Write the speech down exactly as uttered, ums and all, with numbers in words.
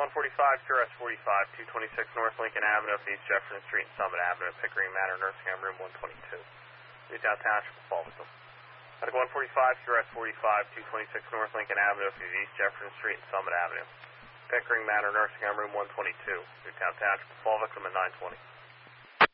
one forty-five, Q R S forty-five, two twenty-six North Lincoln Avenue, East Jefferson Street and Summit Avenue, Pickering Manor, Nursing Home Room one twenty-two. Newtown Township of Fall Victim. Medical one forty-five, Q R S forty-five, two twenty-six North Lincoln Avenue, East Jefferson Street and Summit Avenue, Pickering Manor, Nursing Home Room one twenty-two. Newtown Township of Fall Victim at nine twenty.